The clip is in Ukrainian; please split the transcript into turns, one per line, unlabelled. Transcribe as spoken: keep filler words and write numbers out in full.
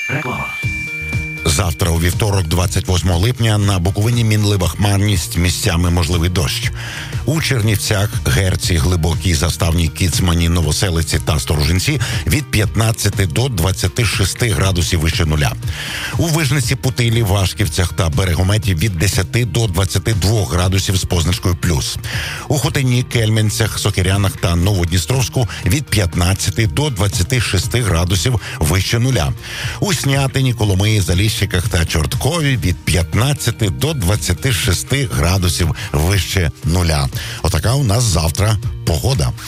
Реклама.
Завтра, у вівторок, двадцять восьмого липня, на Буковині мінлива хмарність, місцями можливий дощ. У Чернівцях, Герці, Глибокій, Заставній, Кіцмані, Новоселиці та Сторожинці від п'ятнадцяти до двадцяти шести градусів вище нуля. У Вижниці, Путилі, Вашківцях та Берегометі від десяти до двадцяти двох градусів з позначкою плюс. У Хотині, Кельменцях, Сокирянах та Новодністровську від п'ятнадцяти до двадцяти шести градусів вище нуля. У Снятині, Коломиї, Заліщиках та Чорткові від п'ятнадцяти до двадцяти шести градусів вище нуля. Отака у нас завтра погода.